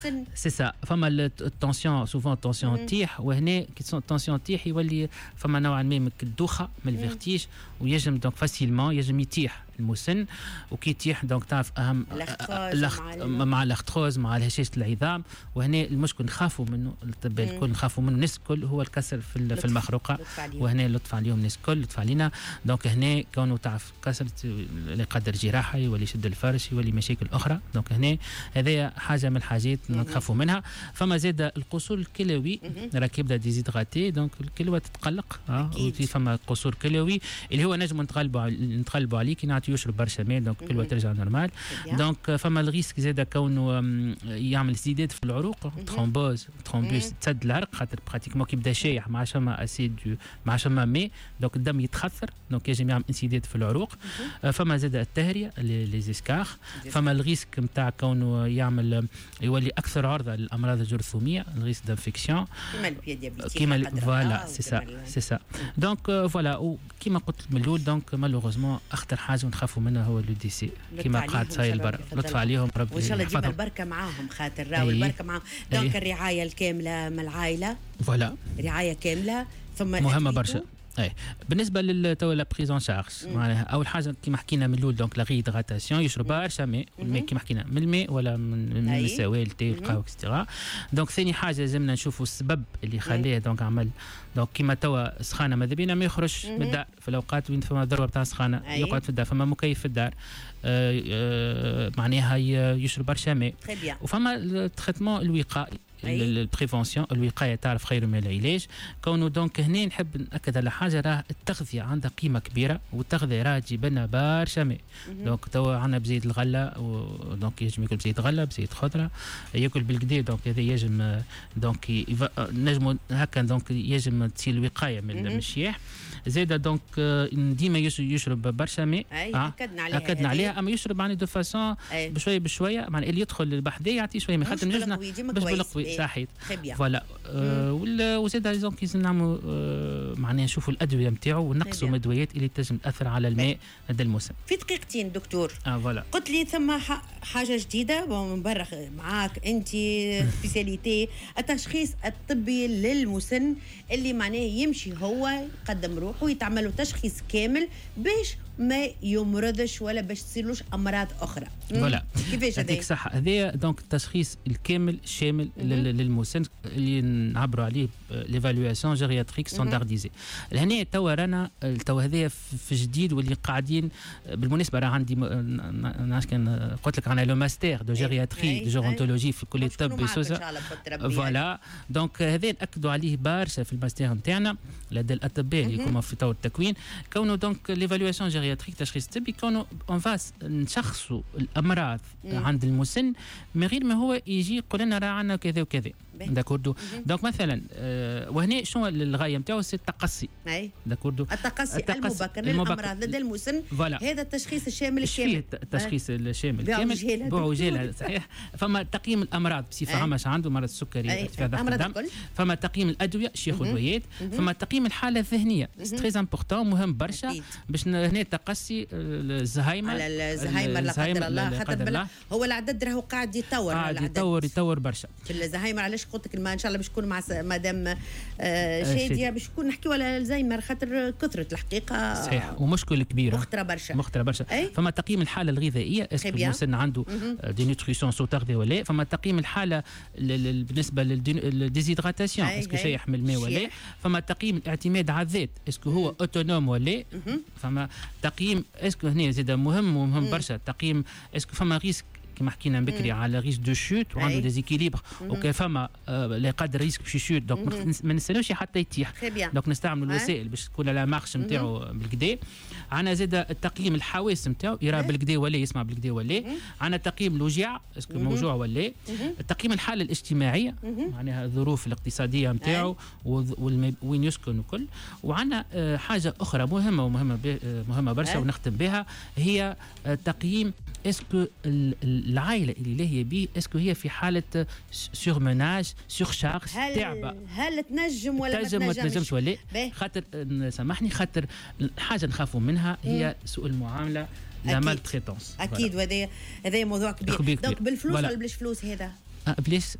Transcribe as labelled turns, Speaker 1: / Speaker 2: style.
Speaker 1: سي سا. فما التونسيون سوفون التونسيون تيح، وهنا كي التونسيون تيح يولي فما نوعا ما من الدوخه من الفيرتيج، ويجم دونك فاسيلمون يجم يتيح المسن. وكي يتيح دونك تعرف اهم مع الاختروز مع هشاشه العظام. وهنا المشكل نخافوا منه الطب الكل نخافوا منه الناس الكل هو الكسر في المخروقه، وهنا لطف عليهم الناس الكل لطف علينا. دونك هنا كونه تعرف كسرت اللي قدر جراحه يولي يشد الفرش يولي مشاكل اخرى. دونك هنا هذه حاجه من الحاجات نخافوا منها. فما زاد القصور الكلوي راك يبدا ديزيدغاتي، دونك الكلوه تتقلق فما قصور كلوي اللي هو نجم نتغلبوا عليه كي نعطي يشرب برشا ماء، دونك الكلوه ترجع نورمال. دونك فما الريسك زاد كونه يعمل ازديادات في العروق، ترومبوز تسد العرق خاطر براتيكمون كي يبدا شايح مع شما اسيد مع شما ماء، دونك الدم يتخثر، دونك يجب يعمل انسداد في العروق. فما زاد التهريه لي زيسكار. فما الريسك نتاع كونه يعمل يولي اكثر عرضه للامراض الجرثوميه، الريسك دانفيكسيون كيما فوالا سي سا. دونك فوالا وكيما قلت من الاول دونك مالوغوزمون اخطر حاجه نخافوا منها هو لو ديسي كيما قاعد صاير برا. لطف عليهم ربي
Speaker 2: وان شاء الله تجيب البركه معاهم خاطر راهو البركه معاهم. دونك الرعايه الكامله من العائله
Speaker 1: فوالا
Speaker 2: رعايه كامله ثم
Speaker 1: مهمه برشا. اي بالنسبه للتو لا بريزون شارج معناها اول حاجه كيما حكينا من الاول دونك لا غيدغاتاسيون يشرب برشا ماء، الماء كيما حكينا من الماء ولا من السوائل تي القهوه اكسترا. دونك ثاني حاجه لازمنا نشوفوا السبب اللي خليه دونك عمل دونك كيما توا سخانه ماذا بينا ما يخرجش من الدار في الاوقات وين فما ضربه تاع سخانه يقعد في الدار، فما مكيف في الدار معناها يشرب برشا ماء. وفما التريتمون الوقائي البريفونسيون الوقايه تعرف خير من العلاج. كونه دونك هنا نحب ناكد على حاجه راه التغذيه عندها قيمه كبيره، والتغذيه راه تجيب لنا برشا ماء. دونك توا عندنا بزيت الغله دونك يجم ياكل بزيت غله بزيت خضره ياكل بالكدا، دونك هذا يجم دونك نجم هكا دونك يجم تصير الوقايه من الشياح. زاده دونك ديما يشرب برشا ماء اكدنا عليها اما يشرب يعني دو فاسون بشويه بشويه معناها اللي يدخل بحذاه يعطيه شويه ما خاطر نجمنا باش بالقوي صحيت فوالا. وزاده دونك لازم نعملوا معناها نشوفوا الادويه نتاعو ونقصوا الادويات اللي تنجم تاثر على الماء هذا الموسم.
Speaker 2: في دقيقتين دكتور
Speaker 1: فوالا
Speaker 2: قلت لي ثم حاجه جديده بنبرخ معاك انت سبيسياليتي التشخيص الطبي للمسن اللي معناه يمشي هو يقدم روحه ويتعمل له تشخيص كامل باش ما يمرضش ولا باش تصيرلوش امراض اخرى.
Speaker 1: فوالا
Speaker 2: كيفاش هذا؟
Speaker 1: يعطيك صحه. هذا دونك التشخيص الكامل الشامل للمسن اللي نعبروا عليه ليفالواسيون جيرياتريك ستاندارديزي. لهنا توا رانا توا هذا في جديد واللي قاعدين بالمناسبه راه عندي كان قلت لك انا لو ماستر دو جيرياتري دو جيرونتولوجي في كليه الطب فوالا. دونك هذا ناكدوا عليه برشا في الماستر نتاعنا لدى الاطباء اللي يكونوا في طور التكوين. كونه دونك ليفالواسيون جيرياتريك تشخيص طبي كونه اون فاس نشخصوا الامراض عند المسن من غير ما هو يجي يقول لنا راه عندنا كذا وكذا. داكوردو دونك مثلا وهنا شنو الغايه نتاعو سي التقصي. داكوردو
Speaker 2: التقصي المبكر للامراض لدى المسن. هذا التشخيص الشامل الكامل.
Speaker 1: التشخيص الشامل كامل بعجاله صحيح. فما تقييم الامراض بصفه عامه عنده مرض السكري ارتفاع ضغط الدم. فما تقييم الادويه ياخذ ادويات. فما تقييم الحاله الذهنيه تري امبورطون مهم برشا باش هنا تقصي الزهايمر
Speaker 2: على الزهايمر لا قدر الله خاطر هو العدد راهو قاعد
Speaker 1: يتطور برشا
Speaker 2: في الزهايمر. علاش قلت لك ان شاء الله باش نكون مع مدام شاديه باش نكون نحكيو على الزهايمر خاطر كثره الحقيقه
Speaker 1: صحيح ومشكل كبيره مخطره برشا. فما تقييم الحاله الغذائيه اسكو المسن عنده دي نوتريسيون سو تاغذيه ولا. فما تقييم الحاله بالنسبه للديزيدراتاسيون اسكو شايح من الماء ولا. فما تقييم الاعتماد على الذات اسكو هو اوتونوم ولا. فما تقييم اسكو هنا زاد مهم برشا تقييم اسكو فما ريسك كما حكينا بكري على ريسك دو شوت وعنده ديزيكيليبر وكيف فما لا قدر ريسك باش يشوت. دونك ما نستناوش حتى يتيح. دونك نستعملوا الوسائل باش تكون لا مارش نتاعو بالكدا. عندنا زاد التقييم الحواس نتاعو يرى بالكدا ولا يسمع بالكدا ولا. عندنا تقييم الوجع اسكو موجوع ولا. تقييم الحاله الاجتماعيه معناها الظروف الاقتصاديه نتاعو وين يسكن وكل. وعندنا حاجه اخرى مهمه برشا ونختم بها هي تقييم اسكو العائله اللي هي به اسكو هي في حاله سورمناج سورشارج تعبه
Speaker 2: هل تنجم ولا
Speaker 1: ما تنجمش ولا. خاطر سامحني خاطر حاجه نخافوا منها هي سوء المعامله لا مال تريتونس
Speaker 2: اكيد. وهذا موضوع كبير. دونك بالفلوس ولا بلاش فلوس هذا
Speaker 1: بليس